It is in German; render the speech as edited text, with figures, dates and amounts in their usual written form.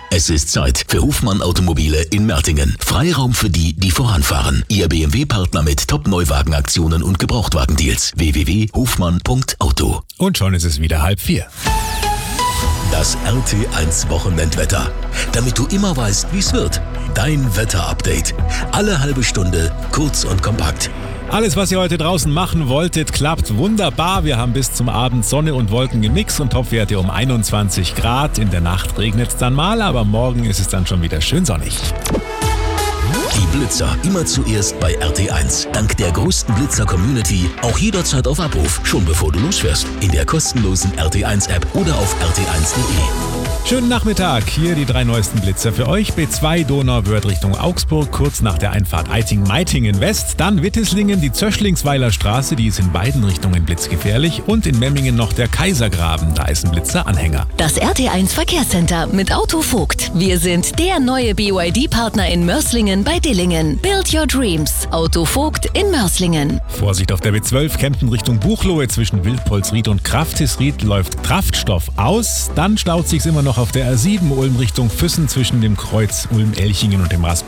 Es ist Zeit für Hofmann Automobile in Mertingen. Freiraum für die, die voranfahren. Ihr BMW-Partner mit Top-Neuwagenaktionen und Gebrauchtwagendeals. www.hofmann.auto. Und schon ist es wieder 3:30. Das RT1 Wochenendwetter. Damit du immer weißt, wie es wird. Dein Wetterupdate. Alle halbe Stunde, kurz und kompakt. Alles, was ihr heute draußen machen wolltet, klappt wunderbar. Wir haben bis zum Abend Sonne und Wolken gemixt und Topwerte um 21 Grad. In der Nacht regnet es dann mal, aber morgen ist es dann schon wieder schön sonnig. Die Blitzer immer zuerst bei RT1. Dank der größten Blitzer-Community auch jederzeit auf Abruf, schon bevor du losfährst. In der kostenlosen RT1-App oder auf rt1.de. Schönen Nachmittag, hier die 3 neuesten Blitzer für euch. B2 Donauwörth Richtung Augsburg, kurz nach der Einfahrt Eiting-Meitingen West. Dann Wittislingen, die Zöschlingsweiler Straße, die ist in beiden Richtungen blitzgefährlich. Und in Memmingen noch der Kaisergraben, da ist ein Blitzer-Anhänger. Das RT1 Verkehrscenter mit Auto Vogt. Wir sind der neue BYD-Partner in Mörslingen bei Dillingen. Build your dreams. Auto Vogt in Mörslingen. Vorsicht auf der B12, Kempten Richtung Buchloe. Zwischen Wildpolsried und Kraftisried läuft Kraftstoff aus. Dann staut sich's immer noch auf der A7 Ulm Richtung Füssen zwischen dem Kreuz Ulm-Elchingen und dem